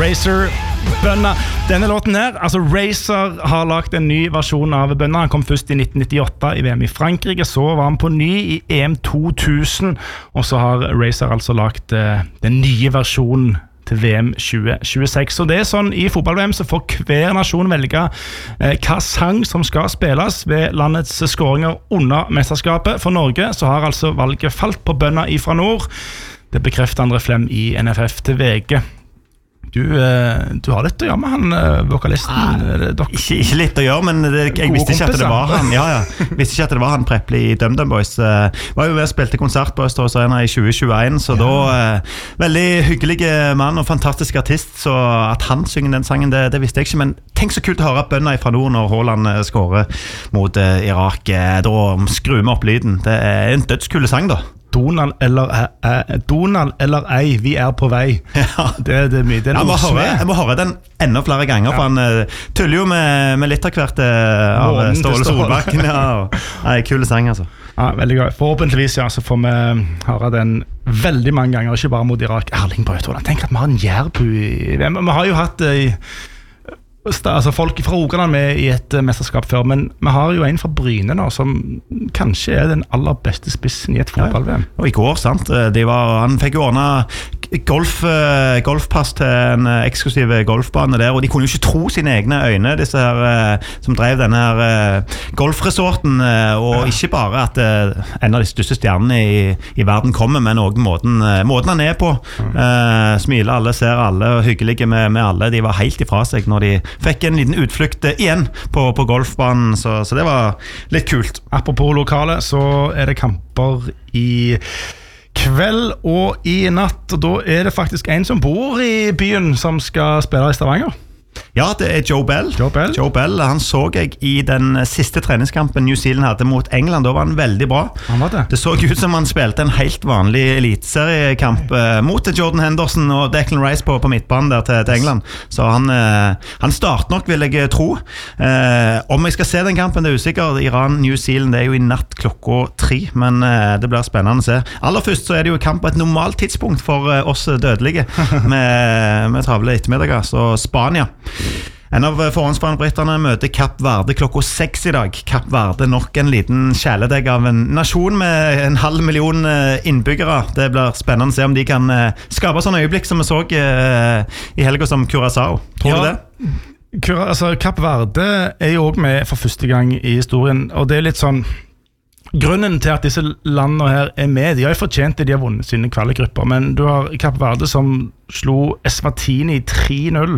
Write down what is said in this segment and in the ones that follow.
Razer Bønna. Denne låten her, altså Razer har lagt en ny versjon av Bønna. Han kom først i 1998 i VM i Frankrike, så var han på ny i EM 2000, og så har Razer altså lagt den nye versjonen til VM 2026. Så det sånn i fotball-VM så får hver nasjon velge hva sang som skal spilles ved landets skåringer under mesterskapet. For Norge så har altså valget falt på Bønna ifra nord. Det bekrefter André Flem i NFF til VG. Du har litt å gjøre med han, vokalisten. Ikke litt å gjøre, men jeg visste ikke at det var han. Visste ikke at det var han Prepli i DumDum Boys. Var jo ved å spilte konsert på Østerås Arena i 2021, så da veldig hyggelige mann og fantastisk artist, så at han synger den sangen, det visste jeg ikke, men tenk så kult å høre Bønna fra nord når Haaland skårer mot Irak. Da skrur vi opp lyden. Det en dødskule sang da. Donald eller ei, vi på vei. Ja. Det mye. Jeg må høre den enda flere ganger, for han tuller jo med litt av hvert av Ståle Solbakken. Kule sang, altså. Ja, veldig gøy. Forhåpentligvis, så får vi høre den veldig mange ganger, ikke bare mot Irak. Erling Braut Haaland, tenk at vi har en jærbu i VM. Vi har jo hatt folk fra Rogaland med i et mesterskap før, men vi har jo en fra Bryne nå, som kanskje den aller beste spissen i et fotball-VM. Og i går, sant? Han fikk jo ordnet golfpass til en eksklusiv golfbane der, og de kunne jo ikke tro sine egne øyne, disse her som drev denne her golfresorten, og ikke bare at en av de største stjernene i verden kommer, men også måten han på. Smiler alle, ser alle, og hyggelige med alle. De var helt ifra seg når de fikk en liten utflukt igjen på golfbanen, så det var litt kult. Apropos lokale, så det kamper i kveld og i natt, og da det faktisk en som bor i byen som skal spille i Stavanger. Ja, det Joe Bell. Joe Bell, han så jeg i den siste treningskampen New Zealand hadde mot England. Da var han veldig bra. Han var det. Det så ut som han spilte en helt vanlig eliteseriekamp mot Jordan Henderson og Declan Rice på midtbanen der til England. Så han starter nok, vil jeg tro. Om jeg skal se den kampen, det usikker. Iran-New Zealand, det jo i natt klokka 3, men det blir spennende å se. Aller først så det jo kamp på et normalt tidspunkt for oss dødelige med travle ettermiddager. Så Spania. En av forhåndsbanebriterne møter Kapp Verde klokka 6 i dag. Kapp Verde nok en liten kjæledegg av en nasjon med 500 000 innbyggere. Det blir spennende å se om de kan skape sånne øyeblikk som vi så i helgen som Curaçao. Tror du det? Kapp Verde jo også med for første gang i historien, og det litt sånn grunnen til at disse landene her med, de har jo fortjent det, de har vunnet sine kvalikgrupper, men du har Kapp Verde som slo Eswatini 3-0,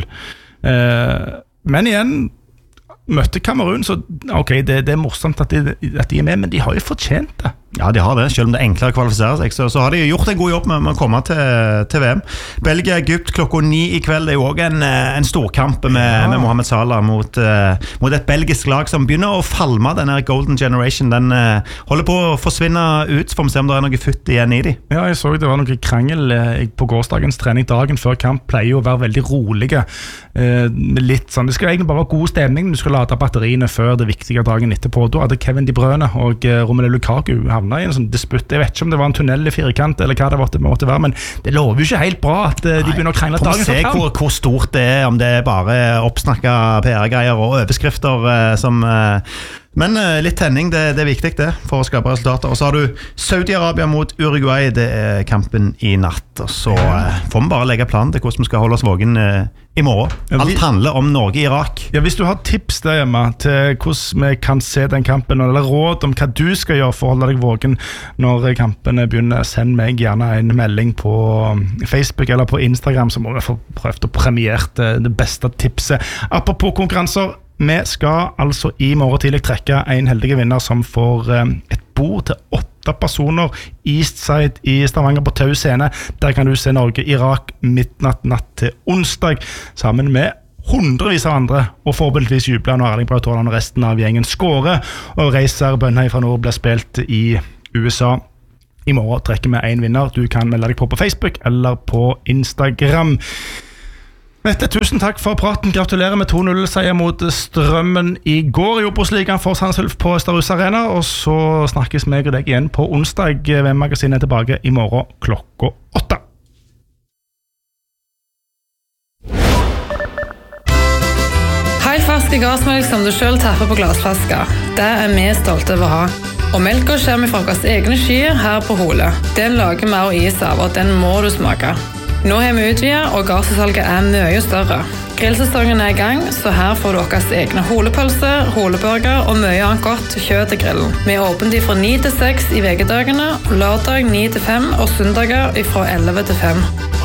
men igjen møtte Kamerun, så ok, det morsomt at de med, men de har jo fortjent det. Ja, de har det, selv om det enklere å kvalifisere seg, så har de gjort en god jobb med å komme til VM. Belgia-Egypt klokka 9 i kveld, det jo også en storkamp med Mohamed Salah mot et belgisk lag som begynner å falme, denne Golden Generation. Den holder på å forsvinne ut, for å se om det noe futt igjen i de. Ja, jeg så det var noe krangel på gårsdagens trening. Dagen før kamp pleier jo å være veldig rolige. Litt sånn, det skal egentlig bare være god stemning, du skal lade batteriene før det viktige dagen etterpå. Da hadde Kevin De Bruyne og Romelu Lukaku havnet i en sånn disputt. Jeg vet ikke om det var en tunnel i firkant eller hva det måtte være, men det lover jo ikke helt bra at de begynner å krangle dagen før kamp. Hvor stort det om det bare oppsnakket PR-greier og overskrifter som... Men litt tenning, det viktig det, for å skape resultater. Og så har du Saudi-Arabia mot Uruguay, det kampen i natt. Og så får vi bare legge planen til hvordan vi skal holde oss vågen i morgen. Alt handler om Norge-Irak. Ja, hvis du har tips der hjemme til hvordan vi kan se den kampen, eller råd om hva du skal gjøre for å holde deg vågen når kampene begynner, send meg gjerne en melding på Facebook eller på Instagram, så må vi få prøvd å premiere det beste tipset. Apropos konkurranser, vi skal altså i morgen tidlig trekke en heldige vinner som får et bord til 8 personer Eastside i Stavanger på Tau scene. Der kan du se Norge-Irak midnatt natt til onsdag sammen med hundrevis av andre, og forhåpentligvis jubler når Erling Braut Haaland og resten av gjengen skårer, og Razer Bønna fra nord blir spilt i USA. I morgen trekker vi en vinner. Du kan melde deg på Facebook eller på Instagram. Mette, tusen takk for praten. Gratulerer med 2-0-seier mot Strømmen i går i Obos-ligaen for Sandnes Ulf på Østerås Arena, og så snakkes meg og deg igjen på onsdag. VM-magasinet tilbake i morgen klokka 8. Ferske gassmelk som du selv tapper på glassflasker. Det vi stolte over å ha. Og melka kommer fra våre egne skyer her på Hole. Den lager vi også is av, og den må du smake. Nå har vi utvidet, og gasssalget mye større. Grillsesongen i gang, så her får du deres egne holepølse, holeburger og mye annet godt kjøtt til grillen. Vi åpner fra 9 til 6 i vekedagene, lørdag 9 til 5 og søndager fra 11 til 5.